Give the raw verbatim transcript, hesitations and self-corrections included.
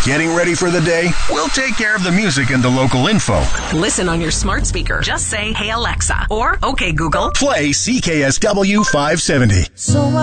Getting ready for the day? We'll take care of the music and the local info. Listen on your smart speaker. Just say, "Hey Alexa," or "Okay Google." Play C K S W five seventy. So